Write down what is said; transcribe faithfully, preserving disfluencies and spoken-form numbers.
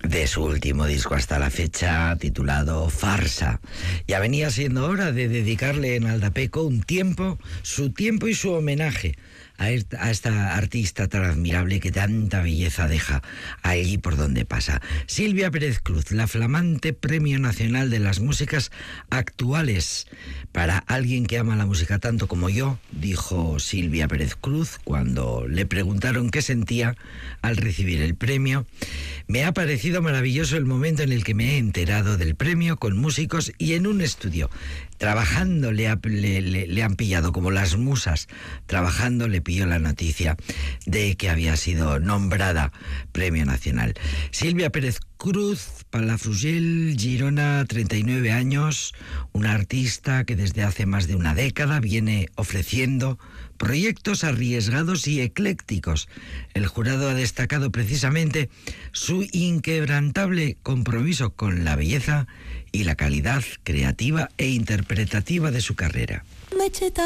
de su último disco hasta la fecha, titulado Farsa. Ya venía siendo hora de dedicarle en Aldapeco un tiempo, su tiempo y su homenaje a esta artista tan admirable que tanta belleza deja allí por donde pasa. Silvia Pérez Cruz, la flamante Premio Nacional de las Músicas Actuales. Para alguien que ama la música tanto como yo, dijo Silvia Pérez Cruz cuando le preguntaron qué sentía al recibir el premio, me ha parecido maravilloso el momento en el que me he enterado del premio con músicos y en un estudio. Trabajando le, ha, le, le, le han pillado como las musas, trabajando le pilló la noticia de que había sido nombrada Premio Nacional. Silvia Pérez Cruz, Palafrugell, Girona, treinta y nueve años, una artista que desde hace más de una década viene ofreciendo proyectos arriesgados y eclécticos. El jurado ha destacado precisamente su inquebrantable compromiso con la belleza y la calidad creativa e interpretativa de su carrera.